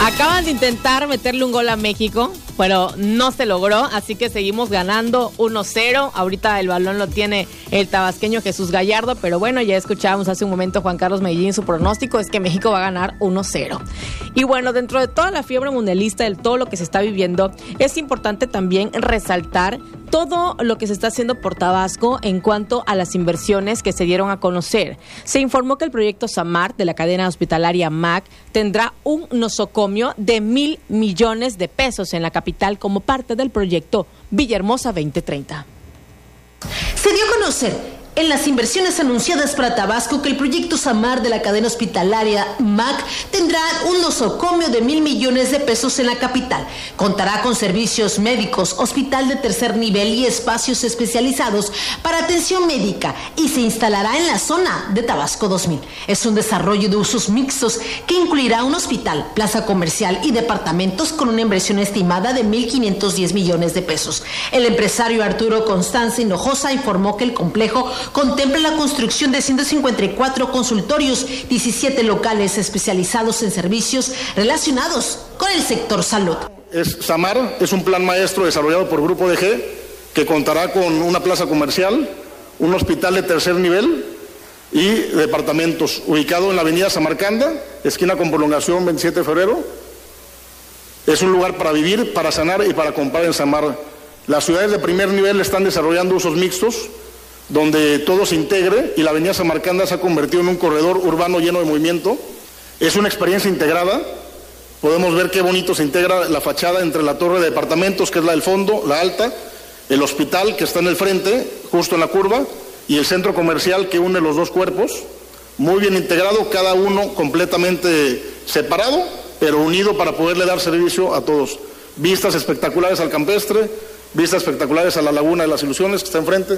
Acaban de intentar meterle un gol a México, pero no se logró, así que seguimos ganando 1-0. Ahorita el balón lo tiene el tabasqueño Jesús Gallardo, pero bueno, ya escuchábamos hace un momento Juan Carlos Medellín, su pronóstico es que México va a ganar 1-0. Y bueno, dentro de toda la fiebre mundialista, de todo lo que se está viviendo, es importante también resaltar todo lo que se está haciendo por Tabasco en cuanto a las inversiones que se dieron a conocer. Se informó que el proyecto SAMAR de la cadena hospitalaria MAC tendrá un nosocomio de 1,000 millones de pesos en la capital como parte del proyecto Villahermosa 2030. Se dio a conocer en las inversiones anunciadas para Tabasco que el proyecto SAMAR de la cadena hospitalaria MAC tendrá un nosocomio de 1,000 millones de pesos en la capital. Contará con servicios médicos, hospital de tercer nivel y espacios especializados para atención médica y se instalará en la zona de Tabasco 2000. Es un desarrollo de usos mixtos que incluirá un hospital, plaza comercial y departamentos con una inversión estimada de 1,510 millones de pesos. El empresario Arturo Constanza Hinojosa informó que el complejo contempla la construcción de 154 consultorios, 17 locales especializados en servicios relacionados con el sector salud. SAMAR es un plan maestro desarrollado por Grupo DG que contará con una plaza comercial, un hospital de tercer nivel y departamentos, ubicado en la avenida Samarcanda, esquina con prolongación 27 de febrero. Es un lugar para vivir, para sanar y para comprar en SAMAR. Las ciudades de primer nivel están desarrollando usos mixtos, donde todo se integre y la avenida Samarcanda se ha convertido en un corredor urbano lleno de movimiento. Es una experiencia integrada. Podemos ver qué bonito se integra la fachada entre la torre de departamentos, que es la del fondo, la alta, el hospital que está en el frente, justo en la curva, y el centro comercial que une los dos cuerpos, muy bien integrado, cada uno completamente separado, pero unido para poderle dar servicio a todos. Vistas espectaculares al campestre, vistas espectaculares a la Laguna de las Ilusiones que está enfrente.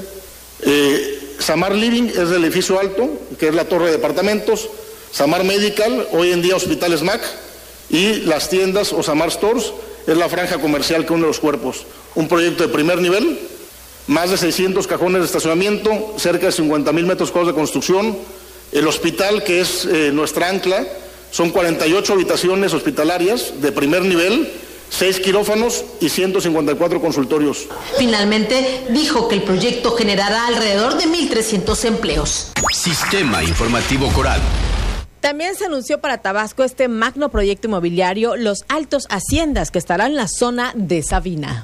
SAMAR Living es del edificio alto, que es la torre de departamentos. SAMAR Medical, hoy en día Hospitales MAC, y las tiendas o SAMAR Stores es la franja comercial que une los cuerpos. Un proyecto de primer nivel, más de 600 cajones de estacionamiento, cerca de 50,000 metros cuadrados de construcción. El hospital, que es nuestra ancla, son 48 habitaciones hospitalarias de primer nivel, 6 quirófanos y 154 consultorios. Finalmente, dijo que el proyecto generará alrededor de 1,300 empleos. Sistema Informativo Coral. También se anunció para Tabasco este magno proyecto inmobiliario, Los Altos Haciendas, que estará en la zona de Sabina.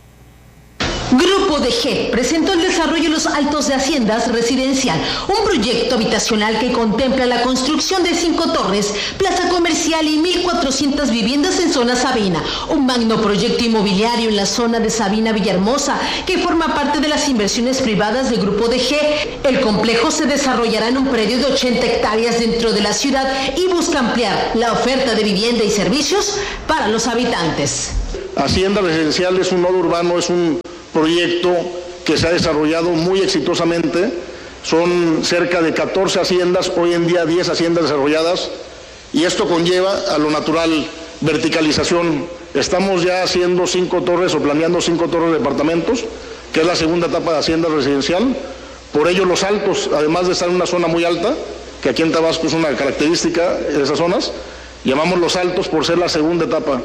Grupo DG presentó el desarrollo de Los Altos de Haciendas Residencial, un proyecto habitacional que contempla la construcción de 5 torres, plaza comercial y 1,400 viviendas en zona Sabina, un magno proyecto inmobiliario en la zona de Sabina Villahermosa que forma parte de las inversiones privadas de Grupo DG. El complejo se desarrollará en un predio de 80 hectáreas dentro de la ciudad y busca ampliar la oferta de vivienda y servicios para los habitantes. Hacienda Residencial es un nodo urbano, es un proyecto que se ha desarrollado muy exitosamente. Son cerca de 14 haciendas, hoy en día 10 haciendas desarrolladas, y esto conlleva a lo natural verticalización. Estamos ya haciendo 5 torres o planeando 5 torres de departamentos, que es la segunda etapa de Hacienda Residencial. Por ello Los Altos, además de estar en una zona muy alta, que aquí en Tabasco es una característica de esas zonas, llamamos Los Altos por ser la segunda etapa.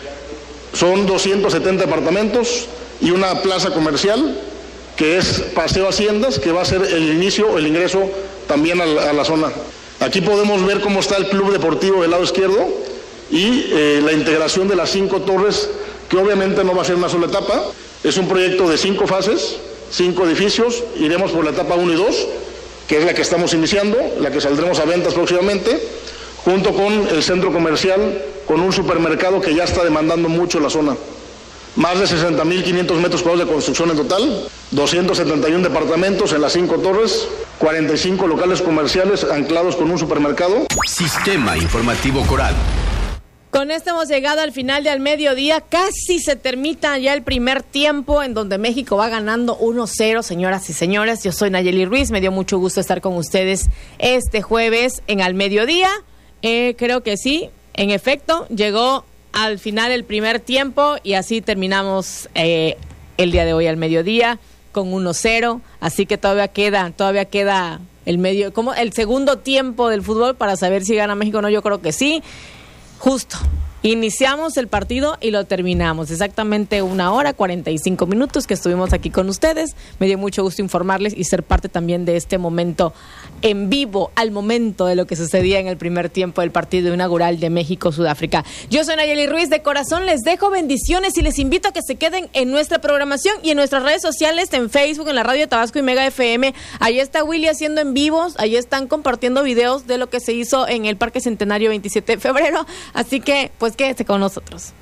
Son 270 departamentos y una plaza comercial que es Paseo Haciendas, que va a ser el inicio, el ingreso también a la zona. Aquí podemos ver cómo está el club deportivo del lado izquierdo y la integración de las 5 torres, que obviamente no va a ser una sola etapa. Es un proyecto de 5 fases, 5 edificios. Iremos por la etapa 1 y 2, que es la que estamos iniciando, la que saldremos a ventas próximamente, junto con el centro comercial, con un supermercado que ya está demandando mucho la zona. Más de 60,500 metros cuadrados de construcción en total, 271 departamentos en las 5 torres, 45 locales comerciales anclados con un supermercado. Sistema Informativo Coral. Con esto hemos llegado al final del mediodía. Casi se termina ya el primer tiempo en donde México va ganando 1-0, señoras y señores. Yo soy Nayeli Ruiz, me dio mucho gusto estar con ustedes este jueves en Al Mediodía. Creo que sí, en efecto, llegó al final el primer tiempo y así terminamos el día de hoy al mediodía con 1-0, así que todavía queda el segundo tiempo del fútbol para saber si gana México o no. Yo creo que sí, justo Iniciamos el partido y lo terminamos. Exactamente 1 hora, 45 minutos que estuvimos aquí con ustedes. Me dio mucho gusto informarles y ser parte también de este momento en vivo, al momento de lo que sucedía en el primer tiempo del partido inaugural de México-Sudáfrica. Yo soy Nayeli Ruiz. De corazón les dejo bendiciones y les invito a que se queden en nuestra programación y en nuestras redes sociales, en Facebook, en la Radio Tabasco y Mega FM. Ahí está Willy haciendo en vivos. Ahí están compartiendo videos de lo que se hizo en el Parque Centenario 27 de febrero. Así que, pues, quédese con nosotros.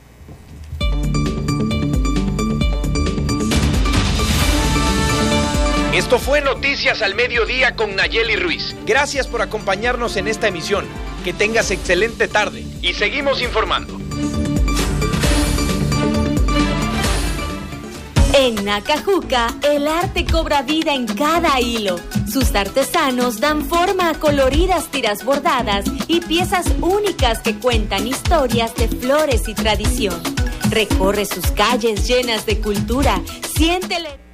Esto fue Noticias al Mediodía con Nayeli Ruiz. Gracias por acompañarnos en esta emisión. Que tengas excelente tarde y seguimos informando. En Nacajuca, el arte cobra vida en cada hilo. Sus artesanos dan forma a coloridas tiras bordadas y piezas únicas que cuentan historias de flores y tradición. Recorre sus calles llenas de cultura, siéntele...